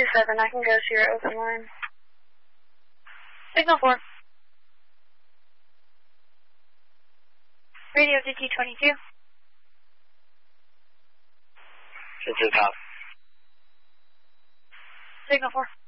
227, I can go to your open line. Signal 4. Radio DT22. This is top. Signal 4.